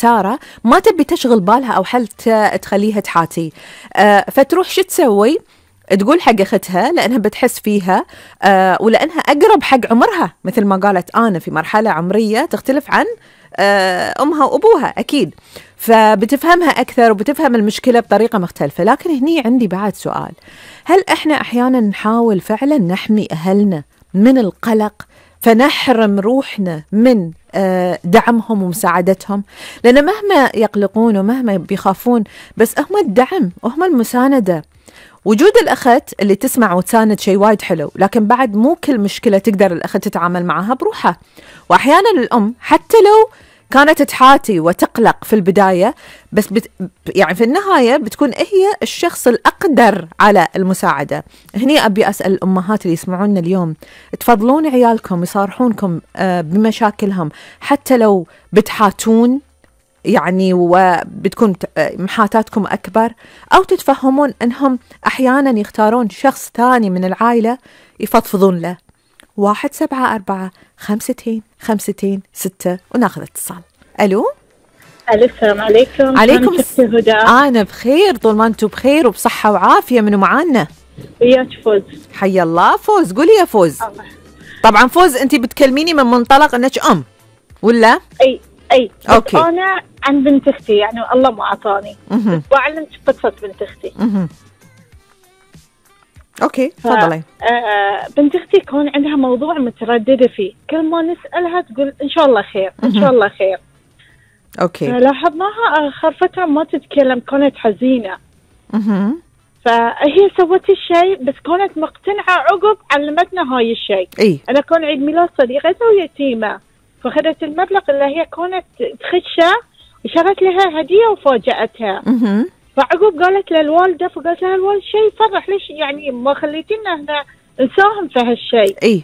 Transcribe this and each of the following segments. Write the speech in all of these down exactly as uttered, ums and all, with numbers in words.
سارة ما تبي تشغل بالها أو حل تخليها تحاتي، آه فتروح شو تسوي؟ تقول حق أختها لأنها بتحس فيها آه ولأنها أقرب حق عمرها، مثل ما قالت أنا في مرحلة عمرية تختلف عن آه أمها وأبوها أكيد، فبتفهمها أكثر وبتفهم المشكلة بطريقة مختلفة. لكن هني عندي بعد سؤال، هل إحنا أحيانا نحاول فعلا نحمي أهلنا من القلق فنحرم روحنا من دعمهم ومساعدتهم؟ لأن مهما يقلقون ومهما بيخافون بس هم الدعم وهم المساندة. وجود الأخت اللي تسمع وتساند شيء وايد حلو، لكن بعد مو كل مشكلة تقدر الأخت تتعامل معها بروحها. وأحيانا الأم حتى لو كانت تحاتي وتقلق في البداية بس بت يعني في النهاية بتكون هي الشخص الأقدر على المساعدة. هني أبي أسأل الأمهات اللي يسمعونا اليوم، تفضلون عيالكم يصارحونكم بمشاكلهم حتى لو بتحاتون يعني وبتكون محاتاتكم أكبر، أو تتفهمون أنهم أحيانا يختارون شخص ثاني من العائلة يفضفضون له؟ واحد سبعة أربعة خمستين خمستين ستة وناخذ اتصال. ألو. ألو السلام عليكم. عليكم السلام. أنا بخير طول ما أنتم بخير وبصحة وعافية. منو معانا؟ وياك فوز. حي الله فوز. قولي يا فوز. الله. طبعا فوز أنت بتكلميني من منطلق أنك أم ولا؟ أي أي. أوكي. أنا عن بنت أختي يعني الله ما أعطاني وأعلمت قصة بنت أختي. مه. اوكي تفضلي. آه بنت اختي كان عندها موضوع متردده فيه، كل ما نسالها تقول ان شاء الله خير ان شاء الله خير. اوكي. لاحظناها اخر فتره ما تتكلم، كانت حزينه. اها. فهي سوت الشيء بس كانت مقتنعه، عقب علمتنا هاي الشيء. اي. انا كان عيد ميلاد صديقتها ويتيمه، فاخذت المبلغ اللي هي كانت تخشه وشرت لها هديه وفاجاتها. اها. فعقب قالت للوالده، فقالت لها الوالد شيء يفرح، ليش يعني ما خليتينا احنا نساهم في هالشيء؟ اي.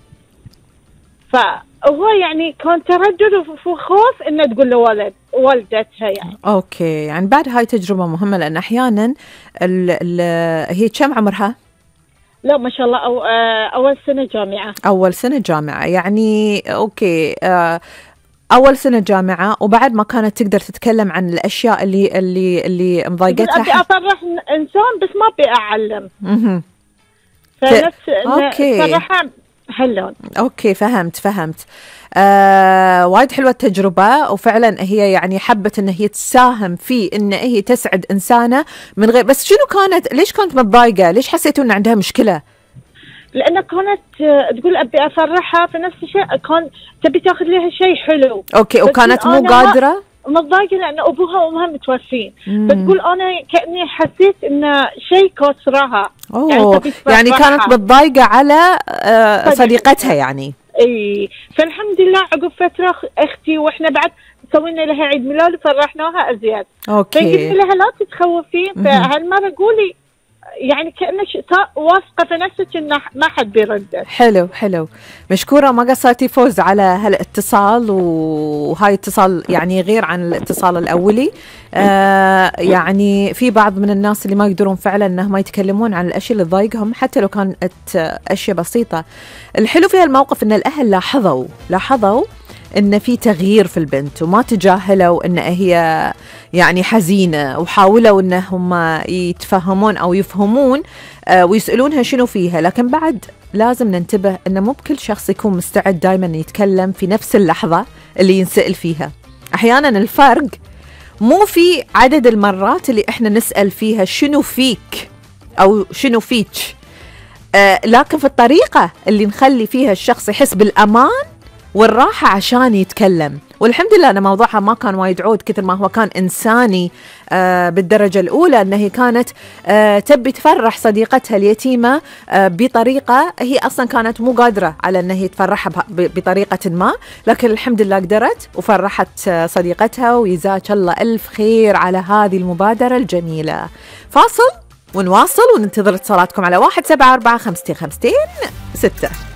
فهو يعني كان تردد وخوف انه تقول له والد والدتها يعني. اوكي، يعني بعد هاي تجربه مهمه، لان احيانا ال ال هي كم عمرها؟ لا ما شاء الله أو اول سنه جامعه. اول سنه جامعه يعني اوكي. آه أول سنة جامعة، وبعد ما كانت تقدر تتكلم عن الأشياء اللي اللي اللي مضايقتها. أبي أفرح إنسان بس ما أبي أعلم. اها. فنفس صراحة هاللون. أوكي فهمت فهمت. آه وايد حلوة التجربة، وفعلا هي يعني حبت إن هي تساهم في إن هي تسعد إنسانة من غير. بس شنو كانت، ليش كانت متضايقة؟ ليش حسيتوا إن عندها مشكلة؟ لأنها كانت تقول أبي أفرحها، في نفس الشيء كان تبي تاخذ لها شيء حلو. أوكي، وكانت مو قادرة؟ متضايقة لأن أبوها وأمها متوفين. فتقول أنا كأني حسيت إن شيء كسرها. أوه. يعني, يعني كانت متضايقة على آه صديقتها يعني. إي، فالحمد لله عقب فترة أختي وإحنا بعد سوينا لها عيد ميلاد وفرحناها أزيد. أوكي. فقلت لها لا تتخوفين، فهالمرة قولي يعني كأنك واثقة في نفسك إن ما حد بيردك. حلو حلو، مشكورة ما قصرتي فوز على هالاتصال، وهاي اتصال يعني غير عن الاتصال الأولي. آه يعني في بعض من الناس اللي ما يقدرون فعلا إنهم ما يتكلمون عن الأشياء اللي تضايقهم حتى لو كانت أشياء بسيطة. الحلو في هالموقف إن الأهل لاحظوا لاحظوا إن في تغيير في البنت، وما تجاهلوا إن هي يعني حزينة، وحاولوا إنهم يتفهمون أو يفهمون آه ويسألونها شنو فيها. لكن بعد لازم ننتبه إن مو بكل شخص يكون مستعد دايما يتكلم في نفس اللحظة اللي ينسأل فيها. أحيانا الفرق مو في عدد المرات اللي إحنا نسأل فيها شنو فيك أو شنو فيك، آه لكن في الطريقة اللي نخلي فيها الشخص يحس بالأمان والراحة عشان يتكلم. والحمد لله أن موضوعها ما كان وايد عود كثر ما هو كان إنساني آه بالدرجة الأولى، أنها كانت آه تبي تفرح صديقتها اليتيمة آه بطريقة هي أصلا كانت مو قادرة على أنها تفرحها بطريقة ما، لكن الحمد لله قدرت وفرحت آه صديقتها، ويجزاك الله ألف خير على هذه المبادرة الجميلة. فاصل ونواصل وننتظر اتصالاتكم على واحد سبعة أربعة خمستين خمستين ستة.